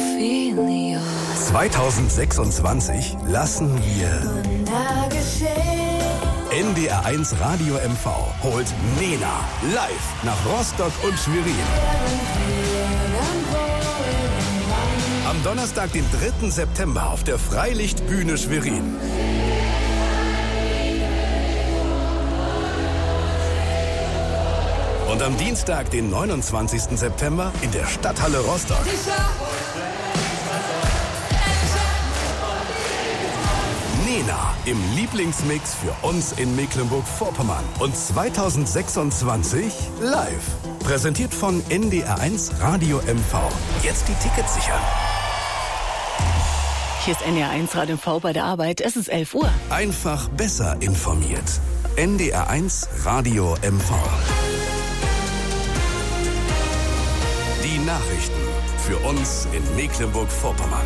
Ophelia. 2026 lassen wir NDR1 Radio MV holt Nena live nach Rostock und Schwerin. Am Donnerstag, den 3. September auf der Freilichtbühne Schwerin. Und am Dienstag, den 29. September in der Stadthalle Rostock. Nena im Lieblingsmix für uns in Mecklenburg-Vorpommern. Und 2026 live. Präsentiert von NDR1 Radio MV. Jetzt die Tickets sichern. Hier ist NDR1 Radio MV bei der Arbeit. Es ist 11 Uhr. Einfach besser informiert. NDR1 Radio MV. Die Nachrichten für uns in Mecklenburg-Vorpommern.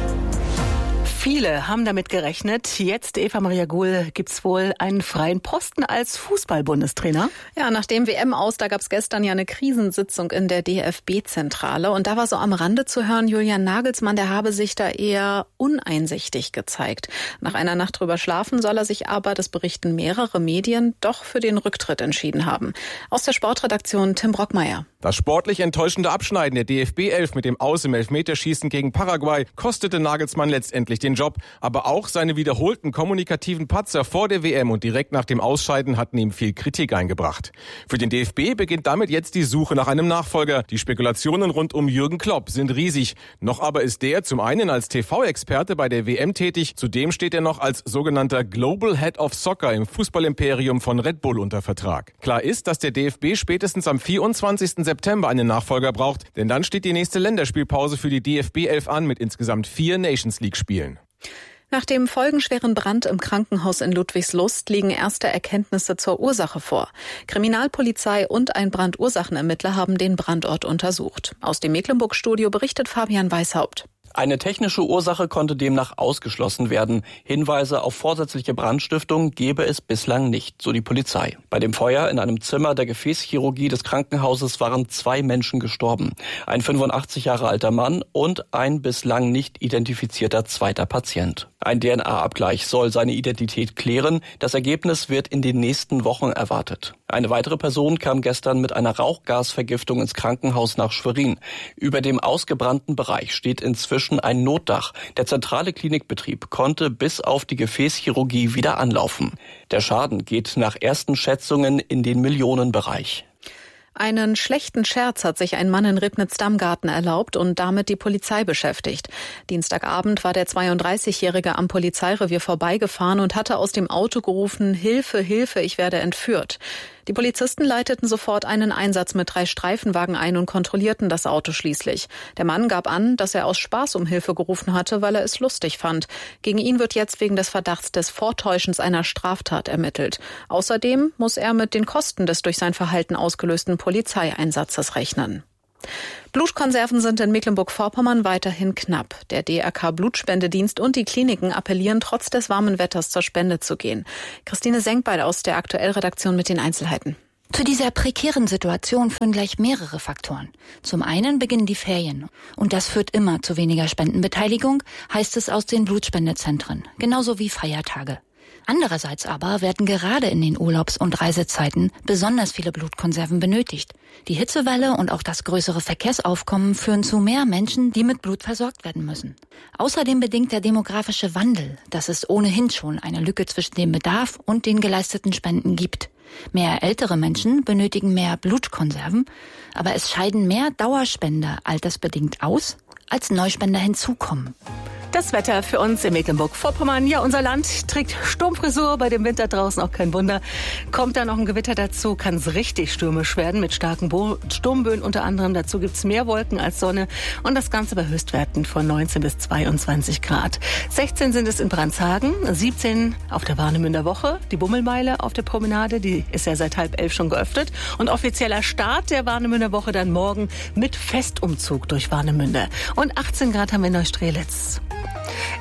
Viele haben damit gerechnet. Jetzt, Eva Maria Guhl, gibt's wohl einen freien Posten als Fußball-Bundestrainer? Ja, nach dem WM aus, da gab's gestern ja eine Krisensitzung in der DFB-Zentrale. Und da war so am Rande zu hören, Julian Nagelsmann, der habe sich da eher uneinsichtig gezeigt. Nach einer Nacht drüber schlafen soll er sich aber, das berichten mehrere Medien, doch für den Rücktritt entschieden haben. Aus der Sportredaktion Tim Brockmeier. Das sportlich enttäuschende Abschneiden der DFB-11 mit dem Aus im Elfmeterschießen gegen Paraguay kostete Nagelsmann letztendlich den Job. Aber auch seine wiederholten kommunikativen Patzer vor der WM und direkt nach dem Ausscheiden hatten ihm viel Kritik eingebracht. Für den DFB beginnt damit jetzt die Suche nach einem Nachfolger. Die Spekulationen rund um Jürgen Klopp sind riesig. Noch aber ist der zum einen als TV-Experte bei der WM tätig, zudem steht er noch als sogenannter Global Head of Soccer im Fußballimperium von Red Bull unter Vertrag. Klar ist, dass der DFB spätestens am 24. September einen Nachfolger braucht, denn dann steht die nächste Länderspielpause für die DFB 11 an mit insgesamt 4 Nations League-Spielen. Nach dem folgenschweren Brand im Krankenhaus in Ludwigslust liegen erste Erkenntnisse zur Ursache vor. Kriminalpolizei und ein Brandursachenermittler haben den Brandort untersucht. Aus dem Mecklenburg-Studio berichtet Fabian Weishaupt. Eine technische Ursache konnte demnach ausgeschlossen werden. Hinweise auf vorsätzliche Brandstiftung gebe es bislang nicht, so die Polizei. Bei dem Feuer in einem Zimmer der Gefäßchirurgie des Krankenhauses waren 2 Menschen gestorben. Ein 85 Jahre alter Mann und ein bislang nicht identifizierter zweiter Patient. Ein DNA-Abgleich soll seine Identität klären. Das Ergebnis wird in den nächsten Wochen erwartet. Eine weitere Person kam gestern mit einer Rauchgasvergiftung ins Krankenhaus nach Schwerin. Über dem ausgebrannten Bereich steht inzwischen ein Notdach. Der zentrale Klinikbetrieb konnte bis auf die Gefäßchirurgie wieder anlaufen. Der Schaden geht nach ersten Schätzungen in den Millionenbereich. Einen schlechten Scherz hat sich ein Mann in Ribnitz-Dammgarten erlaubt und damit die Polizei beschäftigt. Dienstagabend war der 32-Jährige am Polizeirevier vorbeigefahren und hatte aus dem Auto gerufen: Hilfe, Hilfe, ich werde entführt. Die Polizisten leiteten sofort einen Einsatz mit 3 Streifenwagen ein und kontrollierten das Auto schließlich. Der Mann gab an, dass er aus Spaß um Hilfe gerufen hatte, weil er es lustig fand. Gegen ihn wird jetzt wegen des Verdachts des Vortäuschens einer Straftat ermittelt. Außerdem muss er mit den Kosten des durch sein Verhalten ausgelösten Polizeieinsatzes rechnen. Blutkonserven sind in Mecklenburg-Vorpommern weiterhin knapp. Der DRK Blutspendedienst und die Kliniken appellieren, trotz des warmen Wetters zur Spende zu gehen. Christine Senkbeil aus der Aktuell-Redaktion mit den Einzelheiten. Zu dieser prekären Situation führen gleich mehrere Faktoren. Zum einen beginnen die Ferien. Und das führt immer zu weniger Spendenbeteiligung, heißt es aus den Blutspendezentren. Genauso wie Feiertage. Andererseits aber werden gerade in den Urlaubs- und Reisezeiten besonders viele Blutkonserven benötigt. Die Hitzewelle und auch das größere Verkehrsaufkommen führen zu mehr Menschen, die mit Blut versorgt werden müssen. Außerdem bedingt der demografische Wandel, dass es ohnehin schon eine Lücke zwischen dem Bedarf und den geleisteten Spenden gibt. Mehr ältere Menschen benötigen mehr Blutkonserven, aber es scheiden mehr Dauerspender altersbedingt aus, als Neuspender hinzukommen. Das Wetter für uns in Mecklenburg-Vorpommern. Ja, unser Land trägt Sturmfrisur, bei dem Winter draußen auch kein Wunder. Kommt da noch ein Gewitter dazu, kann es richtig stürmisch werden mit starken Sturmböen unter anderem. Dazu gibt's mehr Wolken als Sonne und das Ganze bei Höchstwerten von 19 bis 22 Grad. 16 sind es in Brandshagen, 17 auf der Warnemünder Woche. Die Bummelmeile auf der Promenade, die ist ja seit 10:30 schon geöffnet. Und offizieller Start der Warnemünder Woche dann morgen mit Festumzug durch Warnemünde. Und 18 Grad haben wir in Neustrelitz.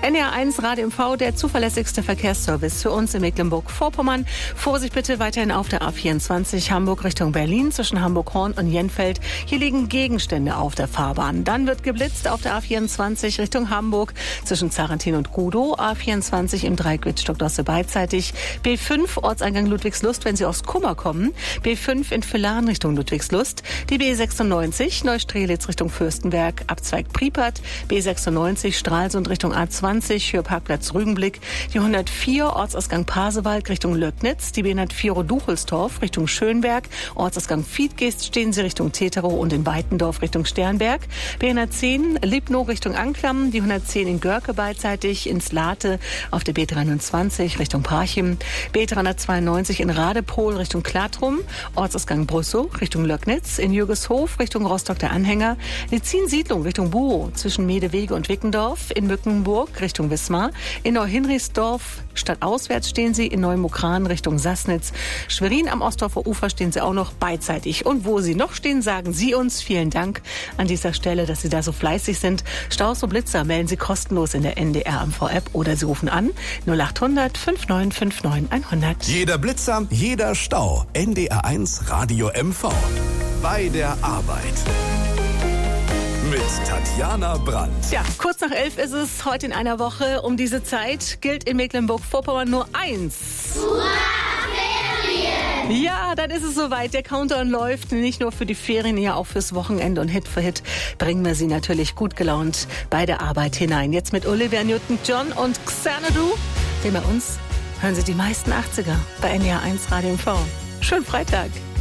NDR1 Radio MV, der zuverlässigste Verkehrsservice für uns in Mecklenburg-Vorpommern. Vorsicht bitte weiterhin auf der A24 Hamburg Richtung Berlin zwischen Hamburg-Horn und Jenfeld. Hier liegen Gegenstände auf der Fahrbahn. Dann wird geblitzt auf der A24 Richtung Hamburg zwischen Zarentin und Gudow. A24 im Dreieck Wittstock-Dosse beidseitig. B5 Ortseingang Ludwigslust, wenn Sie aus Kummer kommen. B5 in Villaren Richtung Ludwigslust. Die B96 Neustrelitz Richtung Fürstenberg, Abzweig Priepert. B96 Stralsund Richtung A20 für Parkplatz Rügenblick. Die 104 Ortsausgang Pasewalk Richtung Löcknitz. Die B104 Roduchelsdorf Richtung Schönberg. Ortsausgang Fiedgest stehen Sie Richtung Teterow und in Weitendorf Richtung Sternberg. B110 Libnow Richtung Anklam. Die 110 in Görke beidseitig ins Late auf der B23 Richtung Parchim. B392 in Radepol Richtung Klatrum. Ortsausgang Brüssow Richtung Löcknitz. In Jürgeshof Richtung Rostock der Anhänger. Lezin-Siedlung Richtung Buow zwischen Medewege und Wickendorf. In Mückenburg Richtung Wismar. In Neuhinrichsdorf stadtauswärts stehen Sie. In Neumokran Richtung Sassnitz. Schwerin am Ostdorfer Ufer stehen Sie auch noch beidseitig. Und wo Sie noch stehen, sagen Sie uns vielen Dank an dieser Stelle, dass Sie da so fleißig sind. Staus und Blitzer melden Sie kostenlos in der NDR MV-App oder Sie rufen an 0800 5959 100. Jeder Blitzer, jeder Stau. NDR1 Radio MV. Bei der Arbeit. Mit Tatjana Brandt. Ja, kurz nach 11 ist es heute in einer Woche. Um diese Zeit gilt in Mecklenburg-Vorpommern nur eins. Ferien! Ja, dann ist es soweit. Der Countdown läuft nicht nur für die Ferien, ja auch fürs Wochenende. Und Hit für Hit bringen wir Sie natürlich gut gelaunt bei der Arbeit hinein. Jetzt mit Olivia Newton-John und Xanadu. Denn bei uns hören Sie die meisten 80er bei NDR1 Radio MV. Schönen Freitag.